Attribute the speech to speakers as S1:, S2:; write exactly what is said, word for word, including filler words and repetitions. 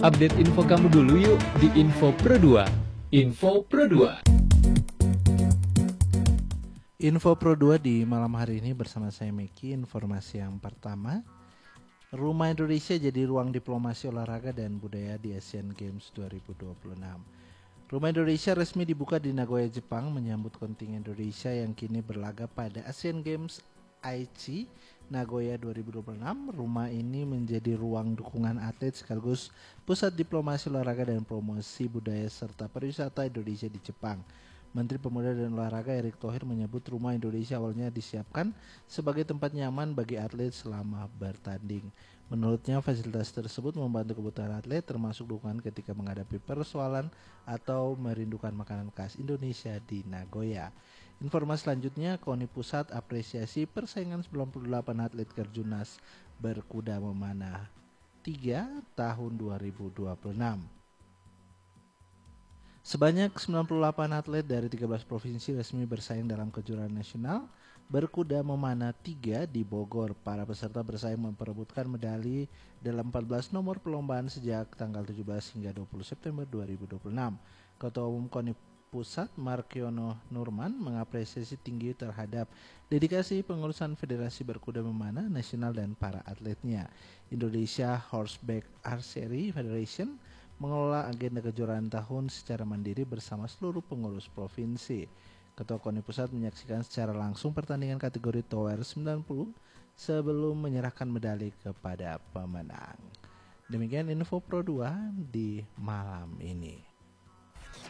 S1: Update info kamu dulu yuk di Info Pro dua. Info Pro dua.
S2: Info Pro dua di malam hari ini bersama saya Meki. Informasi yang pertama, Rumah Indonesia jadi ruang diplomasi olahraga dan budaya di Asian Games dua ribu dua puluh enam. Rumah Indonesia resmi dibuka di Nagoya, Jepang menyambut kontingen Indonesia yang kini berlaga pada Asian Games Aichi Nagoya dua ribu dua puluh enam. Rumah ini menjadi ruang dukungan atlet sekaligus pusat diplomasi olahraga dan promosi budaya serta pariwisata Indonesia di Jepang. Menteri Pemuda dan Olahraga Erick Thohir menyebut Rumah Indonesia awalnya disiapkan sebagai tempat nyaman bagi atlet selama bertanding. Menurutnya fasilitas tersebut membantu kebutuhan atlet termasuk dukungan ketika menghadapi persoalan atau merindukan makanan khas Indonesia di Nagoya. Informasi selanjutnya, KONI Pusat apresiasi persaingan sembilan puluh delapan atlet Kerjunas berkuda memanah tiga tahun dua ribu dua puluh enam. Sebanyak sembilan puluh delapan atlet dari tiga belas provinsi resmi bersaing dalam kejuaraan nasional berkuda memanah tiga di Bogor. Para peserta bersaing memperebutkan medali dalam empat belas nomor perlombaan sejak tanggal tujuh belas hingga dua puluh September dua ribu dua puluh enam. Ketua Umum KONI Pusat Markiono Nurman mengapresiasi tinggi terhadap dedikasi pengurusan Federasi Berkuda Memanah Nasional dan para atletnya. Indonesia Horseback Archery Federation mengelola agenda kejuaraan tahun secara mandiri bersama seluruh pengurus provinsi. Ketua KONI Pusat menyaksikan secara langsung pertandingan kategori Tower sembilan puluh sebelum menyerahkan medali kepada pemenang. Demikian Info Pro dua di malam ini.